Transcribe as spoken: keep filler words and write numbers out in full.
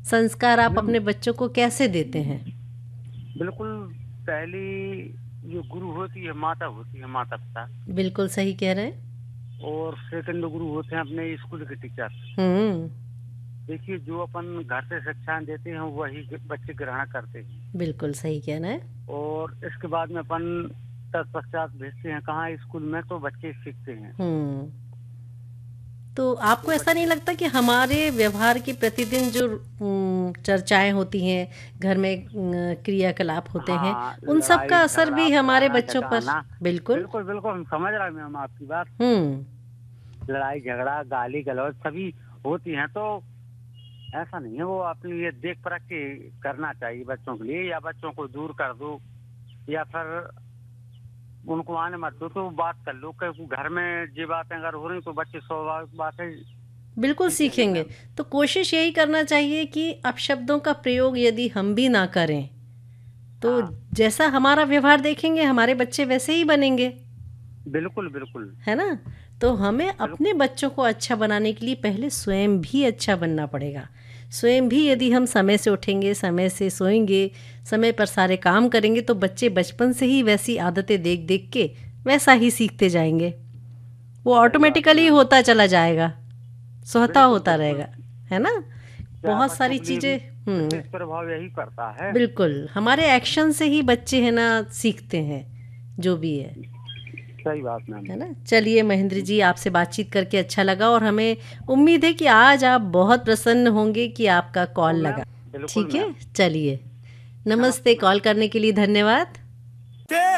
संस्कार आप मैम अपने बच्चों को कैसे देते हैं? बिल्कुल, पहली जो गुरु होती है माता होती है, माता पिता। बिल्कुल सही कह रहे हैं। और सेकंड गुरु होते हैं अपने स्कूल के टीचर। हुँ, देखिए, जो अपन घर से शिक्षाएं देते हैं वही बच्चे ग्रहण करते हैं। बिल्कुल सही कह रहे हैं। और इसके बाद में अपन तत्पश्चात भेजते हैं कहाँ, स्कूल में, तो बच्चे सीखते हैं। हुँ। तो आपको तो ऐसा नहीं बच्चे लगता कि हमारे व्यवहार की प्रतिदिन जो उम, चर्चाएँ होती हैं, घर में अ, क्रियाकलाप होते हैं, हाँ, उन सब लड़ाई का असर झगड़ा भी हमारे फलाना बच्चों पर ढकाना। बिल्कुल। बिल्कुल बिल्कुल, हम समझ रहे हैं मैम आपकी बात। हुँ, लड़ाई झगड़ा गाली गलौज सभी होती हैं, तो ऐसा नहीं है, वो अपनी ये देख परख के करना चाहिए बच्चों के लिए, या बच्चों को दूर कर दो, या फिर उनको आने मत दो, तो बात कर लो कि घर में ये बातें अगर हो रही तो बच्चे स्वाभाविक बातें बिल्कुल सीखेंगे सीखेंगे। मैम। तो कोशिश यही करना चाहिए कि अपशब्दों का प्रयोग यदि हम भी ना करें, तो हाँ, जैसा हमारा व्यवहार देखेंगे, हमारे बच्चे वैसे ही बनेंगे। बिल्कुल बिल्कुल है ना? तो हमें अपने बिल्कुल। बच्चों को अच्छा बनाने के लिए पहले स्वयं भी अच्छा बनना पड़ेगा। स्वयं भी यदि हम समय से उठेंगे, समय से सोएंगे, समय पर सारे काम करेंगे तो बच्चे बचपन से ही वैसी आदतें देख-देख के वैसा ही सीखते जाएँगे। वो सही बात ऑटोमेटिकली मैम। होता चला जाएगा, स्वतः बिल्कुल होता बिल्कुल। रहेगा। है ना? क्या बहुत बच्चों सारी के लिए भी चीज़ें हुँ, विशेष प्रभाव यही पड़ता है। बिल्कुल। हमारे एक्शन से ही बच्चे है ना सीखते हैं, जो भी है। सही बात मैम। है ना? चलिए महेंद्र जी आपसे बातचीत करके अच्छा लगा और हमें उम्मीद है कि आज आप बहुत प्रसन्न होंगे कि आपका कॉल तो लगा। मैम बिल्कुल ठीक है? मैम। चलिए। नमस्ते नमस्ते, मैम। कॉल करने के लिए धन्यवाद।